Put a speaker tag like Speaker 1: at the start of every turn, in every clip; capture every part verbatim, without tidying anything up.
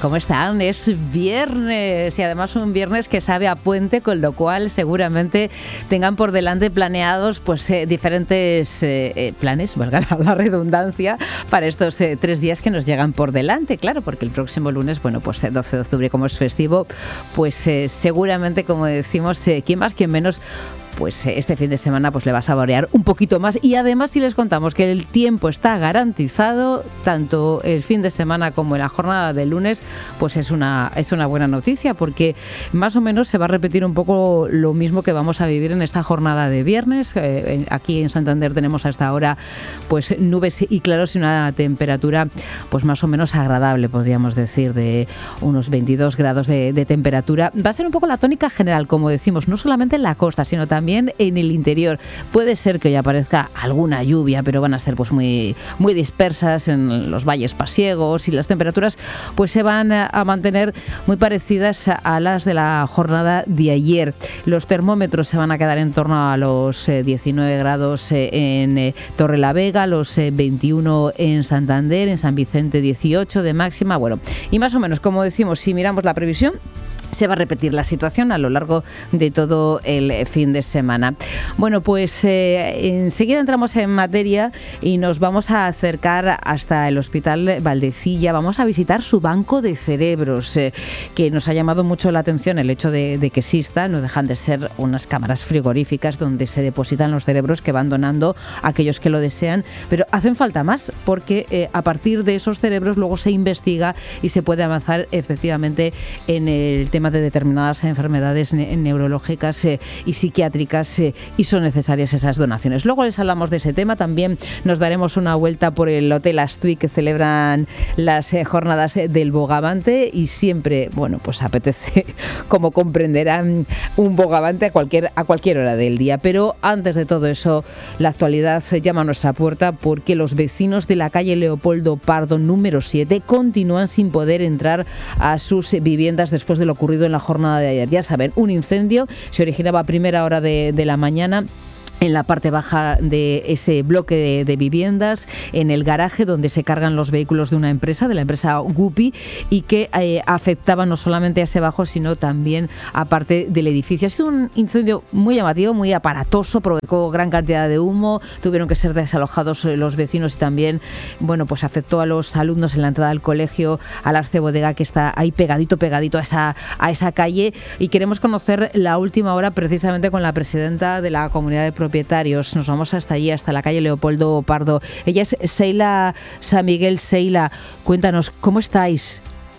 Speaker 1: ¿Cómo están? Es viernes y además un viernes que sabe a puente, con lo cual seguramente tengan por delante planeados pues eh, diferentes eh, eh, planes, valga la, la redundancia, para estos eh, tres días que nos llegan por delante, claro, porque el próximo lunes, bueno, pues el doce de octubre, como es festivo, pues eh, seguramente, como decimos, eh, quién más, quién menos, pues este fin de semana pues le va a saborear un poquito más. Y además, si les contamos que el tiempo está garantizado, tanto el fin de semana como en la jornada del lunes, pues es una, es una buena noticia, porque más o menos se va a repetir un poco lo mismo que vamos a vivir en esta jornada de viernes. Eh, aquí en Santander tenemos hasta ahora pues nubes y claros y una temperatura pues más o menos agradable, podríamos decir, de unos veintidós grados de, de temperatura. Va a ser un poco la tónica general, como decimos, no solamente en la costa, sino también También en el interior. Puede ser que hoy aparezca alguna lluvia, pero van a ser pues muy, muy dispersas en los valles pasiegos, y las temperaturas pues se van a mantener muy parecidas a las de la jornada de ayer. Los termómetros se van a quedar en torno a los eh, diecinueve grados eh, en eh, Torrelavega, los eh, veintiuno en Santander, en San Vicente dieciocho de máxima. Bueno, y más o menos, como decimos, si miramos la previsión, se va a repetir la situación a lo largo de todo el fin de semana. Bueno, pues eh, enseguida entramos en materia y nos vamos a acercar hasta el Hospital Valdecilla. Vamos a visitar su banco de cerebros, eh, que nos ha llamado mucho la atención el hecho de, de que exista. No dejan de ser unas cámaras frigoríficas donde se depositan los cerebros que van donando a aquellos que lo desean, pero hacen falta más, porque eh, a partir de esos cerebros luego se investiga y se puede avanzar efectivamente en el tema de determinadas enfermedades ne- neurológicas eh, y psiquiátricas, eh, y son necesarias esas donaciones. Luego les hablamos de ese tema. También nos daremos una vuelta por el Hotel Astui, que celebran las eh, jornadas eh, del bogavante, y siempre, bueno, pues apetece, como comprenderán, un bogavante a cualquier, a cualquier hora del día. Pero antes de todo eso, la actualidad llama a nuestra puerta, porque los vecinos de la calle Leopoldo Pardo número siete continúan sin poder entrar a sus viviendas después de lo ocurrido en la jornada de ayer. Ya saben, un incendio se originaba a primera hora de, de la mañana en la parte baja de ese bloque de, de viviendas, en el garaje donde se cargan los vehículos de una empresa, de la empresa Guppy, y que eh, afectaba no solamente a ese bajo, sino también a parte del edificio. Ha sido un incendio muy llamativo, muy aparatoso, provocó gran cantidad de humo, tuvieron que ser desalojados los vecinos, y también, bueno, pues afectó a los alumnos en la entrada del colegio, al Arce Bodega, que está ahí pegadito, pegadito a esa, a esa calle. Y queremos conocer la última hora precisamente con la presidenta de la comunidad de propietarios. Nos vamos hasta allí, hasta la calle Leopoldo Pardo. Ella es Seila San Miguel. Seila, cuéntanos, ¿cómo estáis?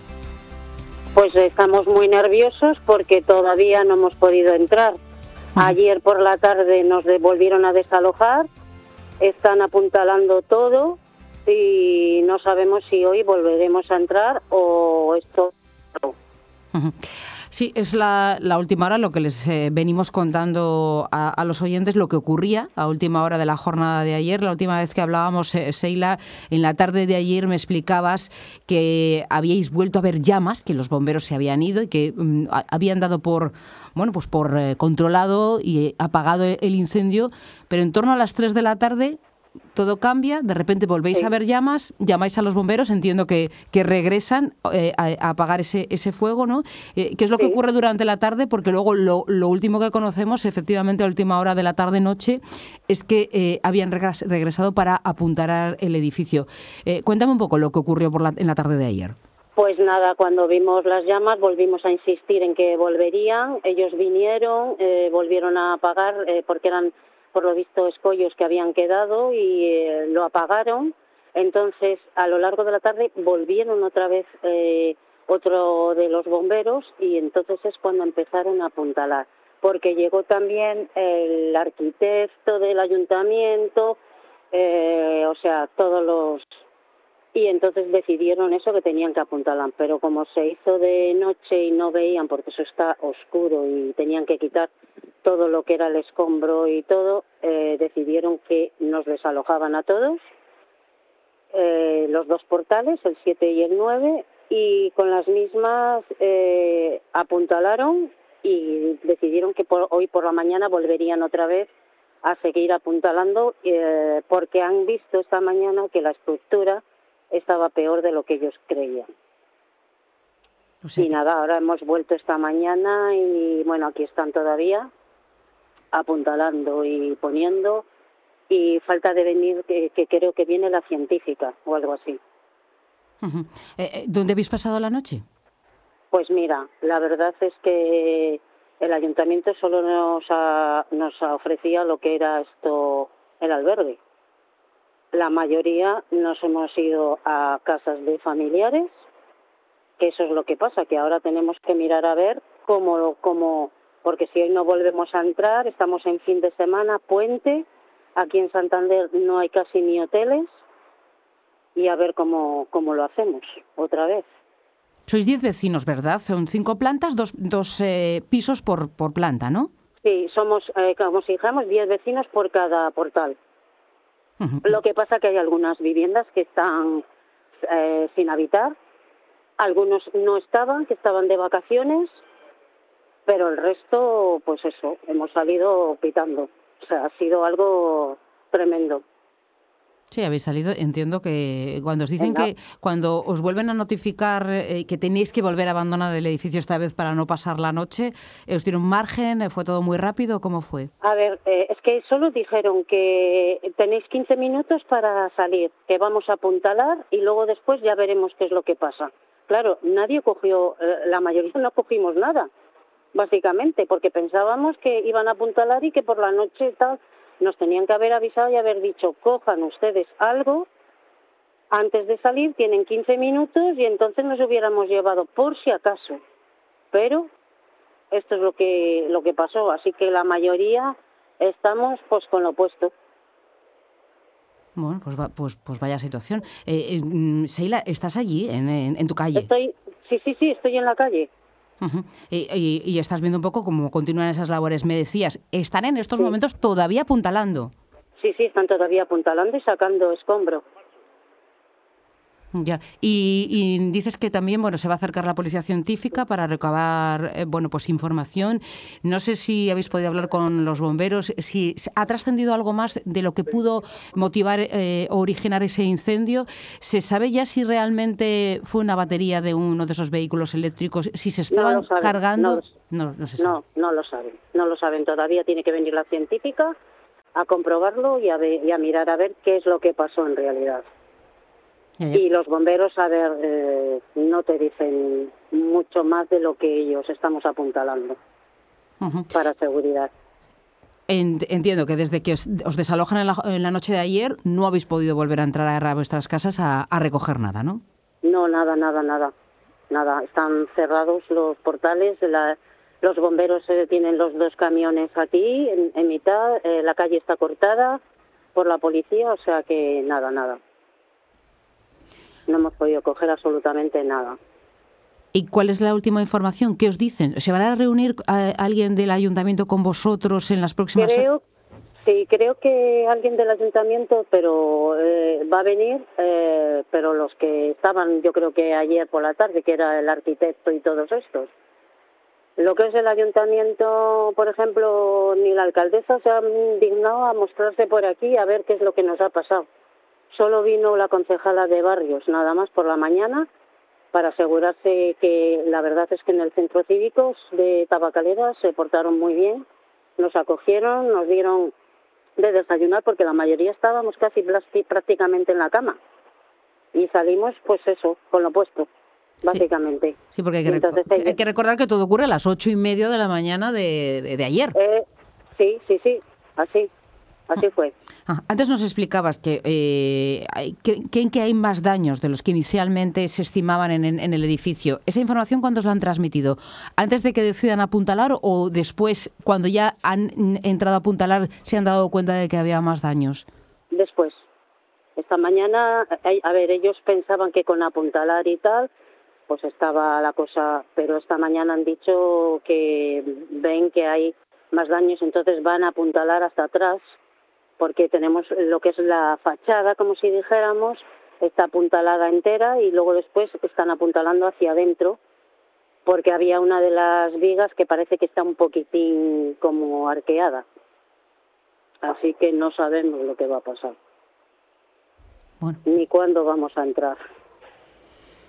Speaker 2: Pues estamos muy nerviosos porque todavía no hemos podido entrar. Ayer por la tarde nos volvieron a desalojar, están apuntalando todo y no sabemos si hoy volveremos a entrar o esto.
Speaker 1: Uh-huh. Sí, es la, la última hora, lo que les eh, venimos contando a, a los oyentes, lo que ocurría a última hora de la jornada de ayer. La última vez que hablábamos, eh, Seila, en la tarde de ayer me explicabas que habíais vuelto a ver llamas, que los bomberos se habían ido y que mm, habían dado por, bueno, pues por eh, controlado y apagado el incendio, pero en torno a las tres de la tarde todo cambia, de repente volvéis sí. a ver llamas, llamáis a los bomberos, entiendo que, que regresan eh, a, a apagar ese, ese fuego, ¿no? Eh, ¿Qué es lo sí. que ocurre durante la tarde? Porque luego lo, lo último que conocemos, efectivamente, a última hora de la tarde-noche, es que eh, habían regres- regresado para apuntalar el edificio. Eh, cuéntame un poco lo que ocurrió por la, en la tarde de ayer.
Speaker 2: Pues nada, cuando vimos las llamas volvimos a insistir en que volverían, ellos vinieron, eh, volvieron a apagar eh, porque eran, por lo visto, escollos que habían quedado y eh, lo apagaron. Entonces, a lo largo de la tarde volvieron otra vez eh, otro de los bomberos, y entonces es cuando empezaron a apuntalar, porque llegó también el arquitecto del ayuntamiento, eh, o sea, todos los... Y entonces decidieron eso, que tenían que apuntalar, pero como se hizo de noche y no veían, porque eso está oscuro y tenían que quitar todo lo que era el escombro y todo, eh, decidieron que nos desalojaban a todos, eh, los dos portales, el siete y el nueve, y con las mismas eh, apuntalaron y decidieron que por, hoy por la mañana volverían otra vez a seguir apuntalando, eh, porque han visto esta mañana que la estructura estaba peor de lo que ellos creían. O sea, y nada, ahora hemos vuelto esta mañana y bueno, aquí están todavía apuntalando y poniendo, y falta de venir, que, que creo que viene la científica o algo así.
Speaker 3: Uh-huh. eh, ¿Dónde habéis pasado la noche?
Speaker 2: Pues mira, la verdad es que el ayuntamiento solo nos, ha, nos ofrecía lo que era esto, el albergue. La mayoría nos hemos ido a casas de familiares, que eso es lo que pasa, que ahora tenemos que mirar a ver cómo, cómo, porque si hoy no volvemos a entrar, estamos en fin de semana, puente, aquí en Santander no hay casi ni hoteles, y a ver cómo, cómo lo hacemos otra vez.
Speaker 3: Sois diez vecinos, ¿verdad? Son cinco plantas, dos, dos eh, pisos por, por planta, ¿no?
Speaker 2: Sí, somos, eh, como si dijéramos, diez vecinos por cada portal. Uh-huh. Lo que pasa que hay algunas viviendas que están eh, sin habitar, algunos no estaban, que estaban de vacaciones, pero el resto, pues eso, hemos salido pitando. O sea, ha sido algo tremendo.
Speaker 3: Sí, habéis salido, entiendo que cuando os dicen que cuando os vuelven a notificar eh, que tenéis que volver a abandonar el edificio esta vez para no pasar la noche, eh, ¿os dieron margen? ¿Fue todo muy rápido? ¿Cómo fue?
Speaker 2: A ver, eh, es que solo dijeron que tenéis quince minutos para salir, que vamos a apuntalar y luego después ya veremos qué es lo que pasa. Claro, nadie cogió, eh, la mayoría no cogimos nada, básicamente, porque pensábamos que iban a apuntalar y que por la noche tal... Nos tenían que haber avisado y haber dicho, cojan ustedes algo antes de salir, tienen quince minutos y entonces nos hubiéramos llevado por si acaso. Pero esto es lo que lo que pasó, así que la mayoría estamos pues con lo opuesto.
Speaker 3: Bueno, pues, va, pues, pues vaya situación. Eh, eh, Sheila, ¿estás allí, en, en, en tu calle?
Speaker 2: Estoy, sí, sí, sí, estoy en la calle.
Speaker 3: Uh-huh. y, y, y estás viendo un poco cómo continúan esas labores. Me decías, ¿están en estos
Speaker 2: sí.
Speaker 3: momentos todavía apuntalando?
Speaker 2: Sí, sí, están todavía apuntalando y sacando escombro.
Speaker 3: Ya. Y, y dices que también, bueno, se va a acercar la policía científica para recabar, eh, bueno, pues información. No sé si habéis podido hablar con los bomberos, si ha trascendido algo más de lo que pudo motivar eh, o originar ese incendio. ¿Se sabe ya si realmente fue una batería de uno de esos vehículos eléctricos? Si se estaban
Speaker 2: no
Speaker 3: cargando,
Speaker 2: no,
Speaker 3: no, no se sabe.
Speaker 2: No, no lo saben, no lo saben. Todavía tiene que venir la científica a comprobarlo y a, ver, y a mirar a ver qué es lo que pasó en realidad. Ya, ya. Y los bomberos, a ver, eh, no te dicen mucho más de lo que ellos estamos apuntalando uh-huh. para seguridad.
Speaker 3: Entiendo que desde que os, os desalojan en la, en la noche de ayer no habéis podido volver a entrar a vuestras casas a, a recoger nada, ¿no?
Speaker 2: No, nada, nada, nada. Nada, están cerrados los portales. La, los bomberos eh, tienen los dos camiones aquí en, en mitad. Eh, la calle está cortada por la policía, o sea que nada, nada. No hemos podido coger absolutamente nada.
Speaker 3: ¿Y cuál es la última información? ¿Qué os dicen? ¿Se van a reunir a alguien del ayuntamiento con vosotros en las próximas
Speaker 2: Creo, sí, creo que alguien del ayuntamiento, pero eh, va a venir, eh, pero los que estaban, yo creo que ayer por la tarde, que era el arquitecto y todos estos. Lo que es el ayuntamiento, por ejemplo, ni la alcaldesa se ha dignado a mostrarse por aquí a ver qué es lo que nos ha pasado. Solo vino la concejala de barrios, nada más por la mañana, para asegurarse que la verdad es que en el centro cívico de Tabacalera se portaron muy bien, nos acogieron, nos dieron de desayunar porque la mayoría estábamos casi prácticamente en la cama y salimos pues eso, con lo opuesto, básicamente.
Speaker 3: Sí, sí porque hay que, entonces, rec- hay que recordar que todo ocurre a las ocho y media de la mañana de, de, de ayer.
Speaker 2: Eh, sí, sí, sí, así. Así fue.
Speaker 3: Ah, antes nos explicabas que, eh, que, que, que hay más daños de los que inicialmente se estimaban en, en, en el edificio. ¿Esa información cuándo os la han transmitido? ¿Antes de que decidan apuntalar o después, cuando ya han entrado a apuntalar, se han dado cuenta de que había más daños?
Speaker 2: Después. Esta mañana, a ver, ellos pensaban que con apuntalar y tal, pues estaba la cosa, pero esta mañana han dicho que ven que hay más daños, entonces van a apuntalar hasta atrás, porque tenemos lo que es la fachada, como si dijéramos, está apuntalada entera y luego después están apuntalando hacia adentro, porque había una de las vigas que parece que está un poquitín como arqueada. Así que no sabemos lo que va a pasar. Bueno. Ni cuándo vamos a entrar.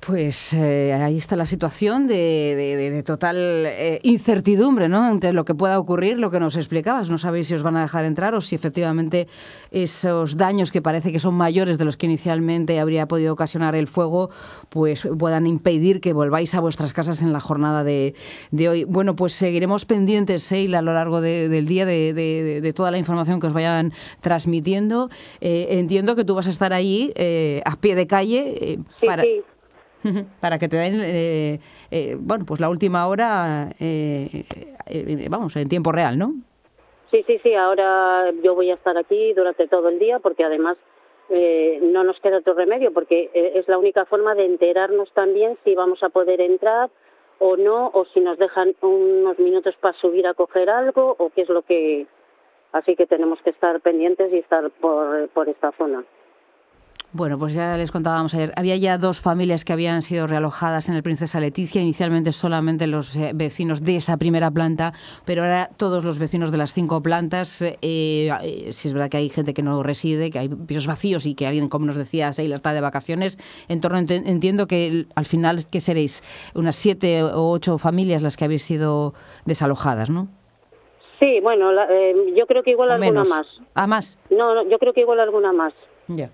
Speaker 3: Pues eh, ahí está la situación de, de, de total eh, incertidumbre, ¿no?, entre lo que pueda ocurrir, lo que nos explicabas. No sabéis si os van a dejar entrar o si efectivamente esos daños que parece que son mayores de los que inicialmente habría podido ocasionar el fuego, pues puedan impedir que volváis a vuestras casas en la jornada de, de hoy. Bueno, pues seguiremos pendientes, Seila, a lo largo de, del día de, de, de toda la información que os vayan transmitiendo. Eh, entiendo que tú vas a estar allí eh, a pie de calle eh,
Speaker 2: Sí,
Speaker 3: para...
Speaker 2: sí.
Speaker 3: para que te den eh, eh, bueno, pues la última hora, eh, eh, vamos, en tiempo real, ¿no?
Speaker 2: Sí, sí, sí, ahora yo voy a estar aquí durante todo el día porque además eh, no nos queda otro remedio porque eh, es la única forma de enterarnos también si vamos a poder entrar o no, o si nos dejan unos minutos para subir a coger algo o qué es lo que... Así que tenemos que estar pendientes y estar por, por esta zona.
Speaker 3: Bueno, pues ya les contábamos ayer, había ya dos familias que habían sido realojadas en el Princesa Leticia, inicialmente solamente los eh, vecinos de esa primera planta, pero ahora todos los vecinos de las cinco plantas, eh, eh, si es verdad que hay gente que no reside, que hay pisos vacíos y que alguien, como nos decía Seila, está de vacaciones, en torno, ent- entiendo que al final, ¿qué seréis? Unas siete o ocho familias las que habéis sido desalojadas, ¿no?
Speaker 2: Sí, bueno, la, eh, yo creo que igual
Speaker 3: O
Speaker 2: alguna
Speaker 3: menos.
Speaker 2: más.
Speaker 3: ¿Ah, más?
Speaker 2: No, no, yo creo que igual alguna más.
Speaker 3: Ya.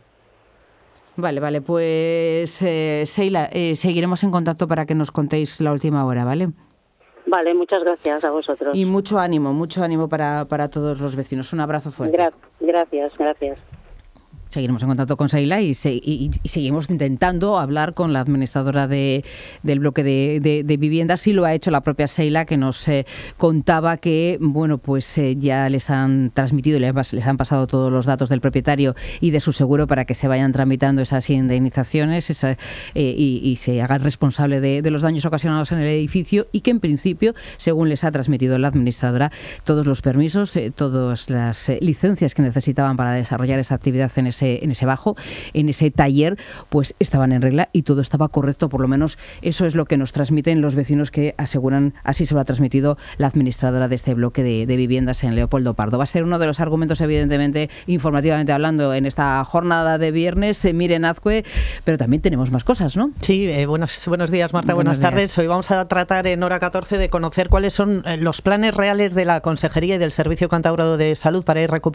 Speaker 3: Vale, vale, pues eh, Seila, eh, seguiremos en contacto para que nos contéis la última hora, ¿vale?
Speaker 2: Vale, muchas gracias a vosotros.
Speaker 3: Y mucho ánimo, mucho ánimo para, para todos los vecinos. Un abrazo fuerte.
Speaker 2: Gra- gracias, gracias.
Speaker 1: Seguiremos en contacto con Seila y, se, y, y seguimos intentando hablar con la administradora de, del bloque de, de, de viviendas. Sí lo ha hecho la propia Seila, que nos eh, contaba que bueno, pues eh, ya les han transmitido, les, les han pasado todos los datos del propietario y de su seguro para que se vayan tramitando esas indemnizaciones esa, eh, y, y se hagan responsable de, de los daños ocasionados en el edificio y que en principio, según les ha transmitido la administradora, todos los permisos, eh, todas las eh, licencias que necesitaban para desarrollar esa actividad en ese en ese bajo, en ese taller, pues estaban en regla y todo estaba correcto, por lo menos eso es lo que nos transmiten los vecinos que aseguran, así se lo ha transmitido la administradora de este bloque de, de viviendas en Leopoldo Pardo. Va a ser uno de los argumentos, evidentemente, informativamente hablando, en esta jornada de viernes, eh, Miren Azcue, pero también tenemos más cosas, ¿no?
Speaker 4: Sí, eh, buenos, buenos días, Marta,
Speaker 1: Buenos
Speaker 4: buenas tardes.
Speaker 1: días.
Speaker 4: Hoy vamos a tratar en Hora catorce de conocer cuáles son los planes reales de la Consejería y del Servicio Cántabro de Salud para ir recuperando